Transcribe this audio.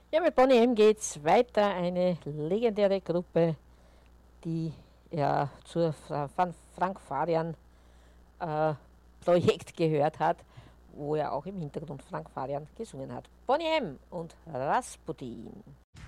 Ja, mit Boney M geht's weiter. Eine legendäre Gruppe, die ja zur Frank Farian Projekt gehört hat, wo ja auch im Hintergrund Frank Farian gesungen hat. Boney M und Rasputin.